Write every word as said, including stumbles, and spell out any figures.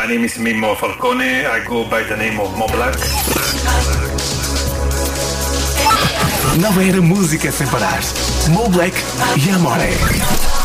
my name is Mimmo Falcone. I go by the name of Mo Black. Nova era música sem parar. Mo Black e Amore.